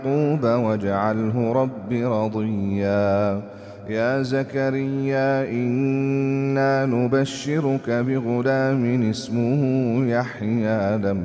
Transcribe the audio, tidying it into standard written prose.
يعقوب واجعله رب رضيا يا زكريا إنا نبشرك بغلام اسمه يحيى لم